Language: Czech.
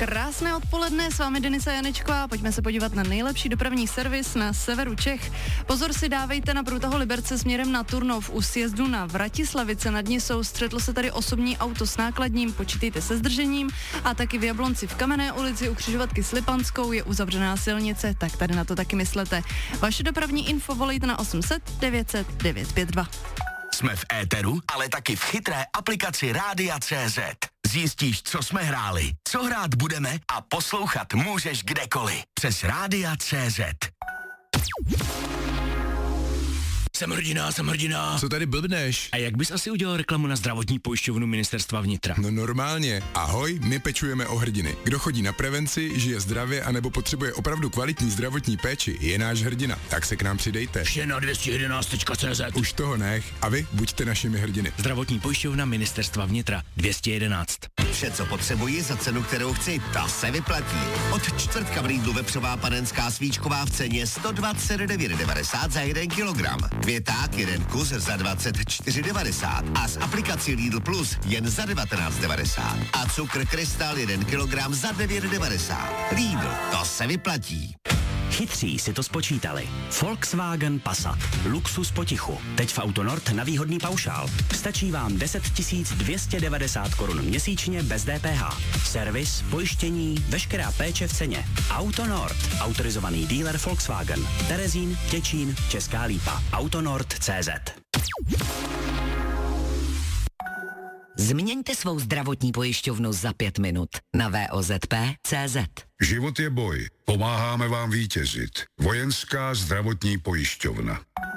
Krásné odpoledne, s vámi Denisa Janečková, pojďme se podívat na nejlepší dopravní servis na severu Čech. Pozor si dávejte na průtahu Liberce směrem na Turnov u sjezdu na Vratislavice nad Nisou, střetlo se tady osobní auto s nákladním, počítejte se zdržením a taky v Jablonci v Kamenné ulici u křižovatky s Lipanskou je uzavřená silnice, tak tady na to taky myslete. Vaše dopravní info volejte na 800 900 952. Jsme v éteru, ale taky v chytré aplikaci Rádia.cz. Zjistíš, co jsme hráli, co hrát budeme a poslouchat můžeš kdekoliv. Přes Rádia.cz. Jsem hrdina. Co tady blbneš? A jak bys asi udělal reklamu na zdravotní pojišťovnu Ministerstva vnitra? No normálně. Ahoj, my pečujeme o hrdiny. Kdo chodí na prevenci, žije zdravě anebo potřebuje opravdu kvalitní zdravotní péči, je náš hrdina. Tak se k nám přidejte. Vše na 211.cz. Už toho nech a vy buďte našimi hrdiny. Zdravotní pojišťovna Ministerstva vnitra 211. Vše, co potřebuji za cenu, kterou chci, ta se vyplatí. Od čtvrtka v Lidlu vepřová panenská svíčková v ceně 129,90 za 1 kilogram. Květák jeden kus za 24,90 a s aplikací Lidl Plus jen za 19,90. A cukr Krystal 1 kilogram za 9,90. Lidl, to se vyplatí. Chytří si to spočítali. Volkswagen Passat. Luxus potichu. Teď v Autonord na výhodný paušál. Stačí vám 10 290 korun měsíčně bez DPH. Servis, pojištění, veškerá péče v ceně. Autonord. Autorizovaný dealer Volkswagen. Terezín, Těčín, Česká Lípa. Autonord.cz. Změňte svou zdravotní pojišťovnu za 5 minut na VOZP.cz. Život je boj. Pomáháme vám vítězit. Vojenská zdravotní pojišťovna.